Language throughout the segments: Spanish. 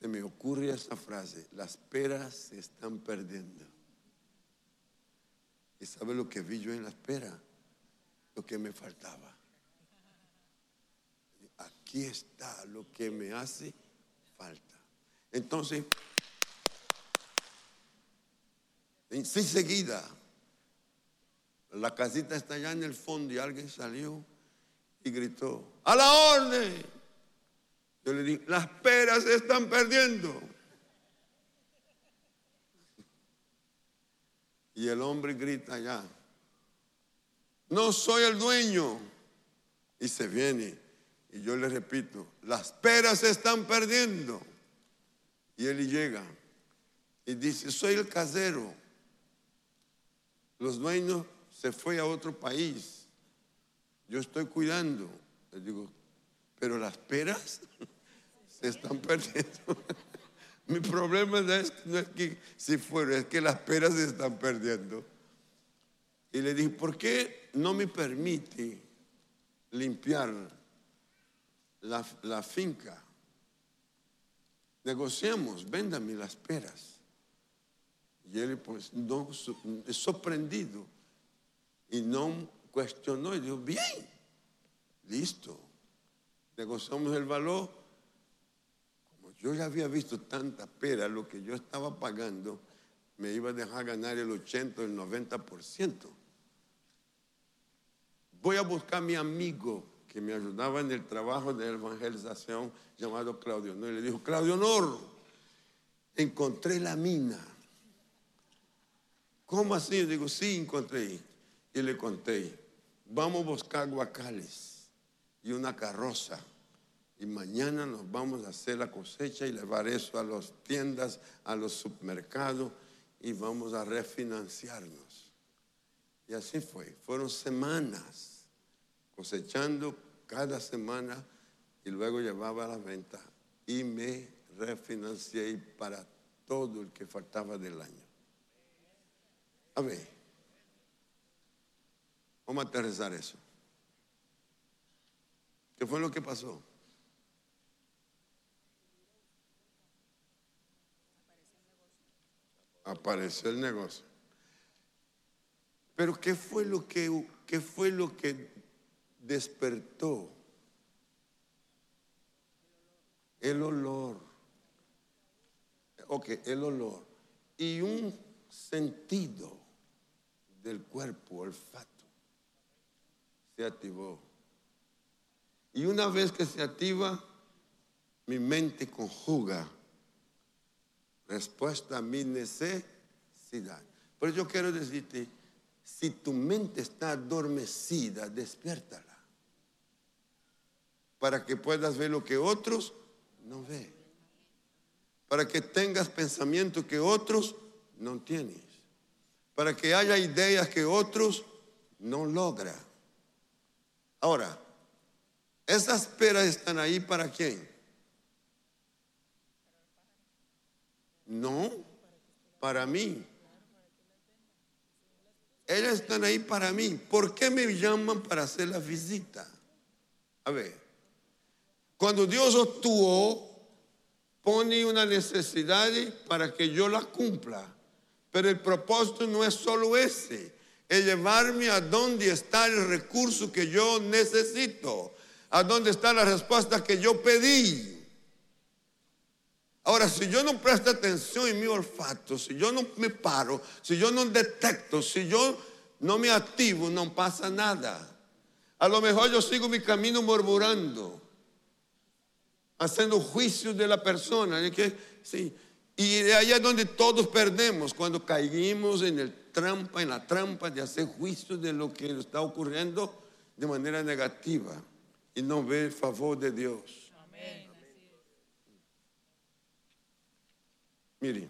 se me ocurre esa frase: las peras se están perdiendo. ¿Y sabe lo que vi yo en las peras? Lo que me faltaba. Aquí está lo que me hace falta. Entonces, enseguida, la casita está allá en el fondo y alguien salió y gritó: ¡a la orden! Yo le dije: las peras se están perdiendo. Y el hombre grita allá: no soy el dueño. Y se viene. Y yo le repito: las peras se están perdiendo. Y él llega y dice: soy el casero. Los dueños se fue a otro país. Yo estoy cuidando. Le digo: pero las peras se están perdiendo. Mi problema no es que si fuera, es que las peras se están perdiendo. Y le dije: ¿por qué no me permite limpiar la finca? Negociamos, véndame las peras. Y él, pues, no, es sorprendido y no cuestionó. Y dijo: bien, listo. Negociamos el valor. Como yo ya había visto tanta pera, lo que yo estaba pagando me iba a dejar ganar el 80 o el 90%. Voy a buscar a mi amigo que me ayudaba en el trabajo de evangelización, llamado Claudio Honor. Y le dijo: Claudio Honor, encontré la mina. ¿Cómo así? Yo digo: sí, encontré. Y le conté: vamos a buscar guacales y una carroza. Y mañana nos vamos a hacer la cosecha y llevar eso a las tiendas, a los supermercados, y vamos a refinanciarnos. Y así fue. Fueron semanas cosechando cada semana y luego llevaba a la venta y me refinancié para todo el que faltaba del año. A ver, vamos a aterrizar eso. ¿Qué fue lo que pasó? Apareció el negocio. Pero ¿qué fue lo que despertó? El olor. Ok, el olor. Y un sentido del cuerpo, olfato, se activó. Y una vez que se activa, mi mente conjuga respuesta a mi necesidad. Pero yo quiero decirte: si tu mente está adormecida, despiértala, para que puedas ver lo que otros no ven, para que tengas pensamientos que otros no tienen, para que haya ideas que otros no logran. Ahora, esas peras están ahí ¿para quién? No, para mí. Ellas están ahí para mí. ¿Por qué me llaman para hacer la visita? A ver, cuando Dios actuó, pone una necesidad para que yo la cumpla. Pero el propósito no es solo ese, es llevarme a donde está el recurso que yo necesito, a donde está la respuesta que yo pedí. Ahora, si yo no presto atención en mi olfato, si yo no me paro, si yo no detecto, si yo no me activo, no pasa nada. A lo mejor yo sigo mi camino murmurando, haciendo juicio de la persona. Sí. Y ahí es donde todos perdemos, cuando caímos en la trampa de hacer juicio de lo que está ocurriendo de manera negativa y no ver el favor de Dios. Miren,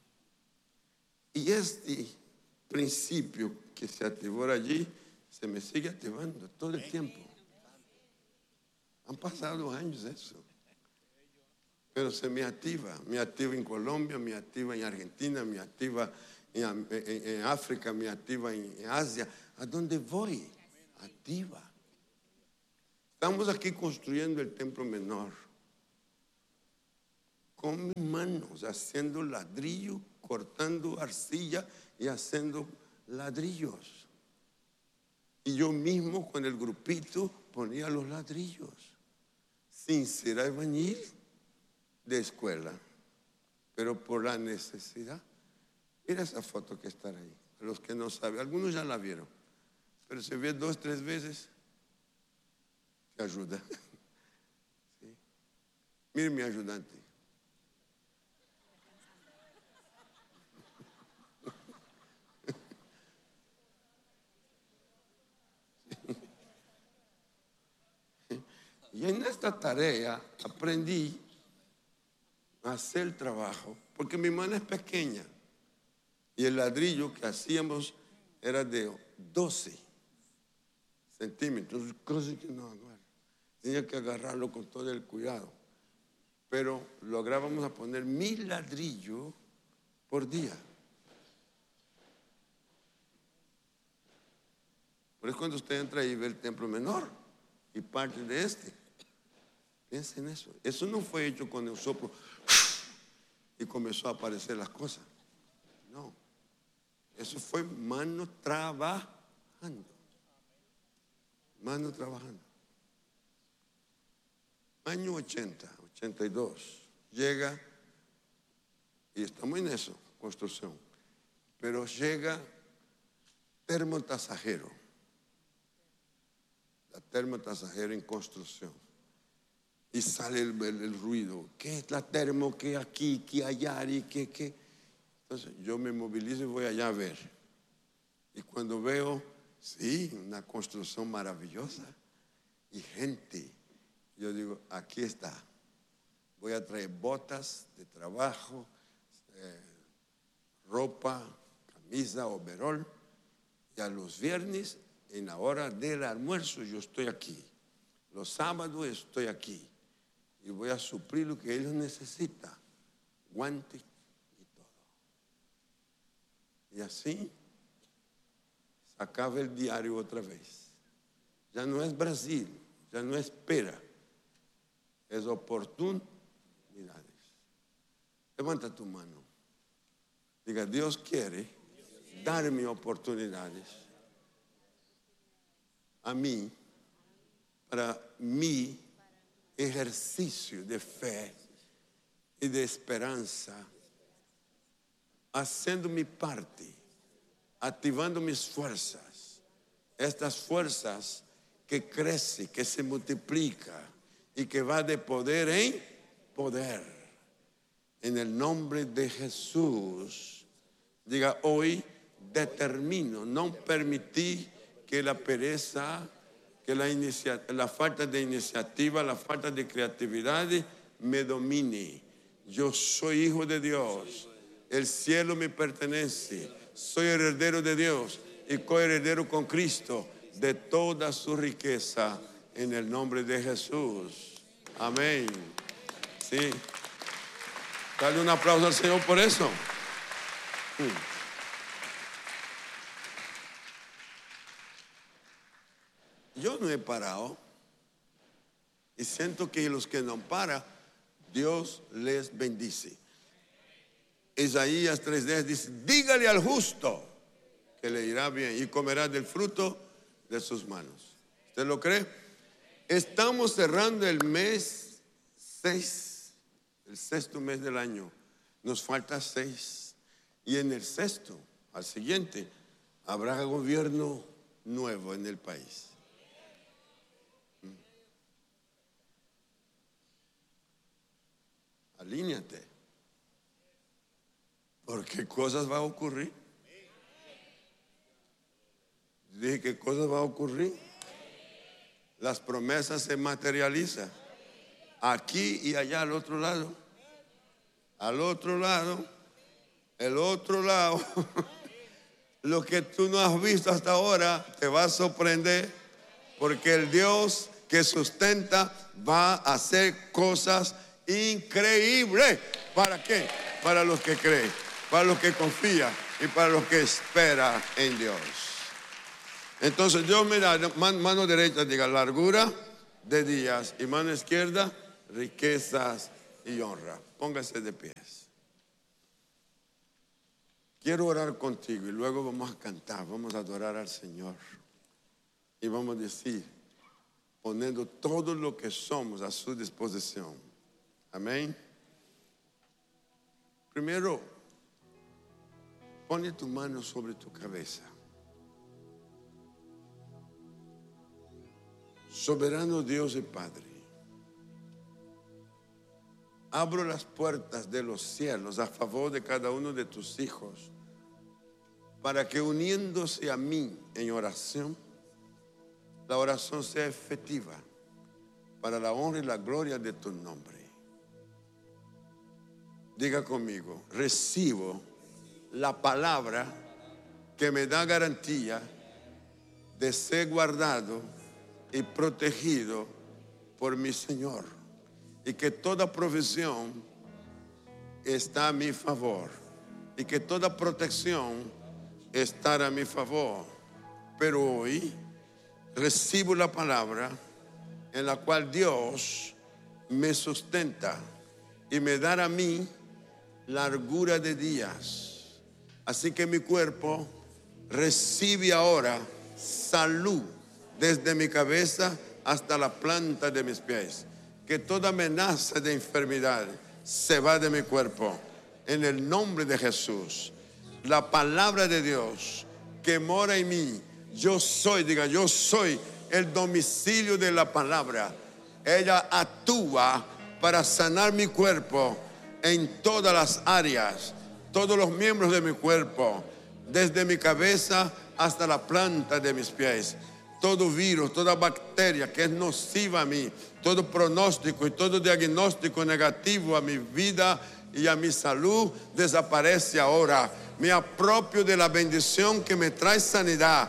y este principio que se activó allí se me sigue activando todo el tiempo. Han pasado años eso, pero se me activa en Colombia, me activa en Argentina, me activa en África, me activa en Asia. ¿A dónde voy? Activa. Estamos aquí construyendo el templo menor con mis manos, haciendo ladrillo, cortando arcilla y haciendo ladrillos. Y yo mismo con el grupito ponía los ladrillos, sin ser albañil de escuela, pero por la necesidad. Mira esa foto que está ahí. A los que no saben, algunos ya la vieron, pero se ve 2, 3 veces, te ayuda. ¿Sí? Mire mi ayudante. Y en esta tarea aprendí a hacer el trabajo, porque mi mano es pequeña y el ladrillo que hacíamos era de 12 centímetros, casi que no, tenía que agarrarlo con todo el cuidado, pero lográbamos a poner 1000 ladrillos por día. Por eso cuando usted entra y ve el templo menor y parte de este, piensa en eso. Eso no fue hecho con el soplo y comenzó a aparecer las cosas. No. Eso fue mano trabajando. Mano trabajando. Año 80, 82. Llega, y estamos en eso, construcción. Pero llega termotasajero. La termotasajero en construcción. Y sale el ruido. ¿Qué es la termo? ¿Qué aquí? ¿Qué allá? ¿Y qué? Entonces yo me movilizo y voy allá a ver. Y cuando veo, sí, una construcción maravillosa y gente, yo digo, aquí está. Voy a traer botas de trabajo, ropa, camisa, overol. Y a los viernes, en la hora del almuerzo, yo estoy aquí. Los sábados estoy aquí. Y voy a suplir lo que ellos necesitan. Guantes y todo. Y así sacaba el diario otra vez. Ya no es Brasil, ya no es espera. Es oportunidades. Levanta tu mano. Diga, Dios quiere darme oportunidades a mí, para mi ejercicio de fe y de esperanza, haciendo mi parte, activando mis fuerzas, estas fuerzas que crecen, que se multiplican y que va de poder en poder. En el nombre de Jesús, diga, hoy determino no permitir que la pereza, que la falta de iniciativa, la falta de creatividad me domine. Yo soy hijo de Dios, el cielo me pertenece, soy heredero de Dios y coheredero con Cristo de toda su riqueza, en el nombre de Jesús. Amén. Sí. Dale un aplauso al Señor por eso. Yo no he parado y siento que los que no paran, Dios les bendice. Isaías 3:10 dice, dígale al justo que le irá bien y comerá del fruto de sus manos. ¿Usted lo cree? Estamos cerrando el mes 6, el sexto mes del año. Nos falta 6. Y en el sexto, al siguiente, habrá gobierno nuevo en el país. Alíñate, porque cosas van a ocurrir. Dije que cosas van a ocurrir. Las promesas se materializan aquí y allá al otro lado. Al otro lado, el otro lado. Lo que tú no has visto hasta ahora te va a sorprender, porque el Dios que sustenta va a hacer cosas increíble. ¿Para qué? Para los que creen, para los que confían y para los que esperan en Dios. Entonces Dios mira, mano derecha diga largura de días y mano izquierda riquezas y honra. Póngase de pies. Quiero orar contigo y luego vamos a cantar, vamos a adorar al Señor. Y vamos a decir, poniendo todo lo que somos a su disposición. Amén. Primero, pone tu mano sobre tu cabeza. Soberano Dios y Padre, abro las puertas de los cielos a favor de cada uno de tus hijos, para que uniéndose a mí en oración, la oración sea efectiva para la honra y la gloria de tu nombre. Diga conmigo, recibo la palabra que me da garantía de ser guardado y protegido por mi Señor, y que toda provisión está a mi favor, y que toda protección está a mi favor. Pero hoy recibo la palabra en la cual Dios me sustenta y me dará a mí largura de días. Así que mi cuerpo recibe ahora salud desde mi cabeza hasta la planta de mis pies. Que toda amenaza de enfermedad se va de mi cuerpo. En el nombre de Jesús, la palabra de Dios que mora en mí, yo soy, diga, yo soy el domicilio de la palabra. Ella actúa para sanar mi cuerpo en todas las áreas, todos los miembros de mi cuerpo, desde mi cabeza hasta la planta de mis pies. Todo virus, toda bacteria que es nociva a mí, todo pronóstico y todo diagnóstico negativo a mi vida y a mi salud desaparece ahora. Me apropio de la bendición que me trae sanidad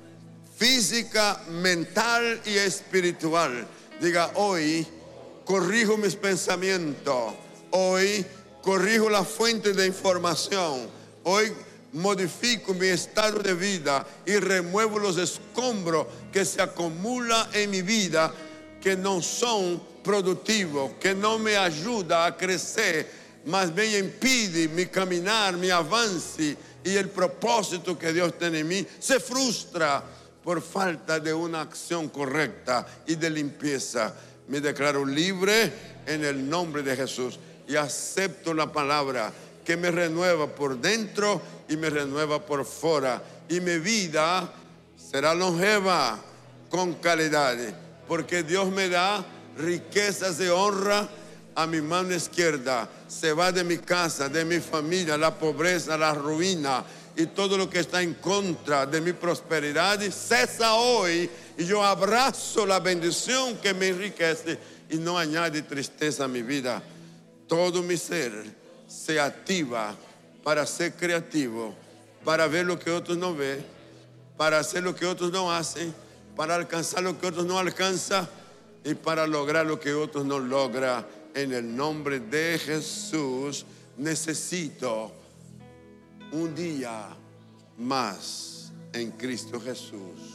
física, mental y espiritual. Diga, hoy corrijo mis pensamientos, hoy corrijo la fuente de información, hoy modifico mi estado de vida y remuevo los escombros que se acumulan en mi vida, que no son productivos, que no me ayudan a crecer, más bien impide mi caminar, mi avance, y el propósito que Dios tiene en mí se frustra por falta de una acción correcta y de limpieza. Me declaro libre en el nombre de Jesús y acepto la palabra que me renueva por dentro y me renueva por fuera, y mi vida será longeva con calidad, porque Dios me da riquezas de honra a mi mano izquierda. Se va de mi casa, de mi familia, la pobreza, la ruina y todo lo que está en contra de mi prosperidad cesa hoy, y yo abrazo la bendición que me enriquece y no añade tristeza a mi vida. Todo mi ser se activa para ser creativo, para ver lo que otros no ven, para hacer lo que otros no hacen, para alcanzar lo que otros no alcanzan y para lograr lo que otros no logran. En el nombre de Jesús, necesito un día más en Cristo Jesús.